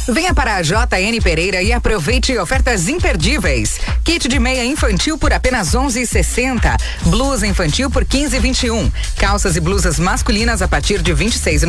Venha para a JN Pereira e aproveite ofertas imperdíveis. Kit de meia infantil por apenas 11,60. Blusa infantil por 15,21. Calças e blusas masculinas a partir de 26,90.